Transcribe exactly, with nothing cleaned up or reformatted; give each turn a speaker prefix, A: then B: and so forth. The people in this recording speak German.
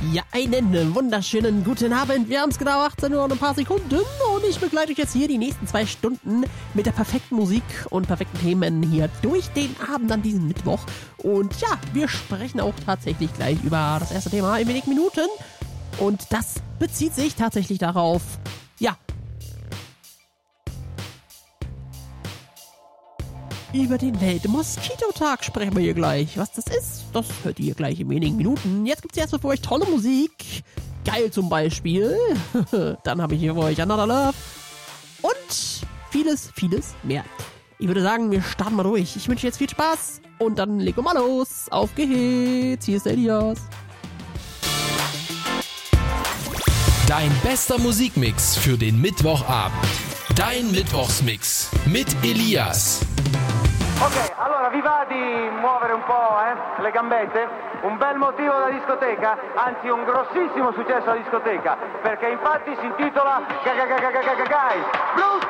A: Ja, einen wunderschönen guten Abend. Wir haben es genau achtzehn Uhr und ein paar Sekunden und ich begleite euch jetzt hier die nächsten zwei Stunden mit der perfekten Musik und perfekten Themen hier durch den Abend an diesem Mittwoch. Und ja, wir sprechen auch tatsächlich gleich über das erste Thema in wenigen Minuten. Und das bezieht sich tatsächlich darauf, ja, über den Weltmoskitotag sprechen wir hier gleich. Was das ist, das hört ihr gleich in wenigen Minuten. Jetzt gibt es erstmal für euch tolle Musik. Geil zum Beispiel. Dann habe ich hier für euch Another Love. Und vieles, vieles mehr. Ich würde sagen, wir starten mal durch. Ich wünsche jetzt viel Spaß. Und dann legen wir mal los. Auf geht's. Hier ist Elias.
B: Dein bester Musikmix für den Mittwochabend. Dein Mittwochsmix mit Elias.
C: Ok, allora vi va di muovere un po' eh, le gambette? Un bel motivo da discoteca, anzi un grossissimo successo da discoteca, perché infatti si intitola Guys Blues.